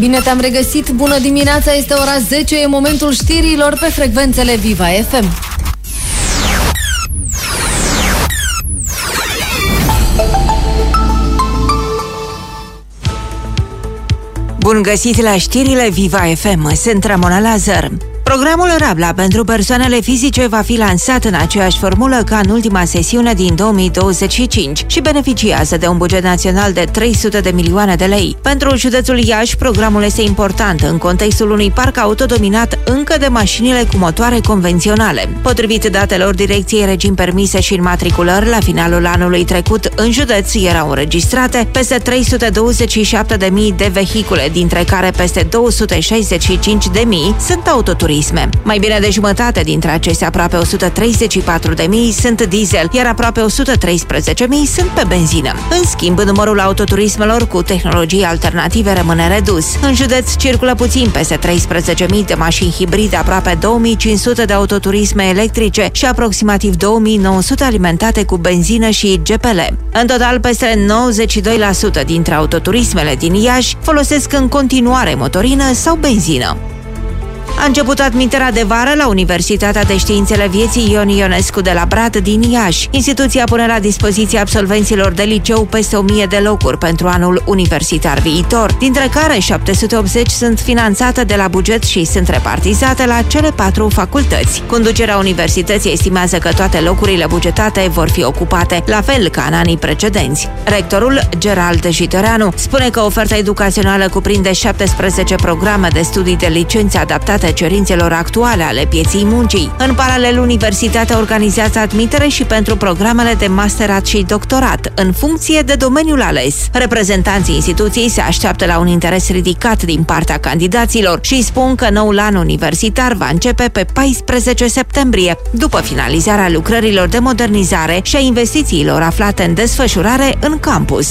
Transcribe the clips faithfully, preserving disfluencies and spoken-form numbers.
Bine te-am regăsit, bună dimineața, este ora zece, e momentul știrilor pe frecvențele Viva F M. Bun găsit la știrile Viva F M, sunt Ramona Lazar. Programul Rabla pentru persoanele fizice va fi lansat în aceeași formulă ca în ultima sesiune din două mii douăzeci și cinci și beneficiază de un buget național de trei sute de milioane de lei. Pentru județul Iași, programul este important în contextul unui parc auto dominat încă de mașinile cu motoare convenționale. Potrivit datelor Direcției Regim Permise și Înmatriculări, la finalul anului trecut, în județ erau înregistrate peste trei sute douăzeci și șapte de mii de vehicule, dintre care peste două sute șaizeci și cinci de mii sunt autoturisme. Mai bine de jumătate dintre acestea, aproape o sută treizeci și patru de mii, sunt diesel, iar aproape o sută treisprezece mii sunt pe benzină. În schimb, numărul autoturismelor cu tehnologii alternative rămâne redus. În județ circulă puțin peste treisprezece mii de mașini hibride, aproape două mii cinci sute de autoturisme electrice și aproximativ două mii nouă sute alimentate cu benzină și G P L. În total, peste nouăzeci și doi la sută dintre autoturismele din Iași folosesc în continuare motorină sau benzină. A început admiterea de vară la Universitatea de Științele Vieții Ion Ionescu de la Brad din Iași. Instituția pune la dispoziție absolvenților de liceu peste o mie de locuri pentru anul universitar viitor, dintre care șapte sute optzeci sunt finanțate de la buget și sunt repartizate la cele patru facultăți. Conducerea universității estimează că toate locurile bugetate vor fi ocupate, la fel ca în anii precedenți. Rectorul, Gerald Jitoreanu, spune că oferta educațională cuprinde șaptesprezece programe de studii de licențe adaptate cerințelor actuale ale pieței muncii. În paralel, universitatea organizează admitere și pentru programele de masterat și doctorat, în funcție de domeniul ales. Reprezentanții instituției se așteaptă la un interes ridicat din partea candidaților și spun că noul an universitar va începe pe paisprezece septembrie, după finalizarea lucrărilor de modernizare și a investițiilor aflate în desfășurare în campus.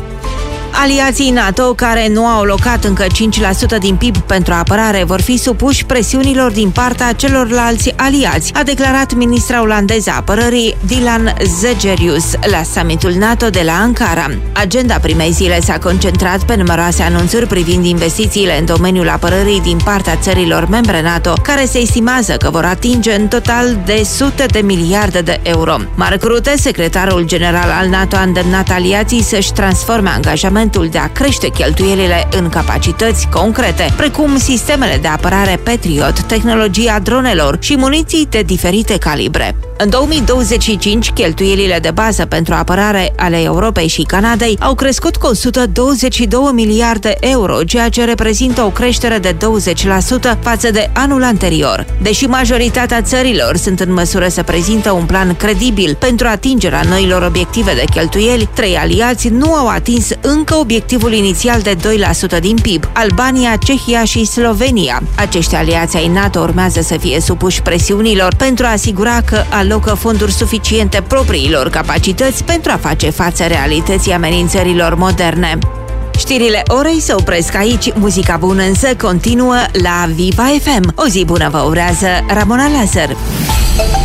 Aliații NATO, care nu au alocat încă cinci la sută din P I B pentru apărare, vor fi supuși presiunilor din partea celorlalți aliați, a declarat ministra olandeză a apărării Dylan Zegerius la summitul NATO de la Ankara. Agenda primei zile s-a concentrat pe numeroase anunțuri privind investițiile în domeniul apărării din partea țărilor membre NATO, care se estimează că vor atinge în total de sute de miliarde de euro. Mark Rutte, secretarul general al NATO, a îndemnat aliații să-și transforme angajamentul de a crește cheltuielile în capacități concrete, precum sistemele de apărare Patriot, tehnologia dronelor și muniții de diferite calibre. În două mii douăzeci și cinci, cheltuielile de bază pentru apărare ale Europei și Canadei au crescut cu o sută douăzeci și două miliarde euro, ceea ce reprezintă o creștere de douăzeci la sută față de anul anterior. Deși majoritatea țărilor sunt în măsură să prezintă un plan credibil pentru atingerea noilor obiective de cheltuieli, trei aliați nu au atins încă obiectivul inițial de doi la sută din P I B: Albania, Cehia și Slovenia. Acești aliați ai NATO urmează să fie supuși presiunilor pentru a asigura că alocă fonduri suficiente propriilor capacități pentru a face față realității amenințărilor moderne. Știrile orei se opresc aici, muzica bună însă continuă la Viva F M. O zi bună vă urează Ramona Lazar.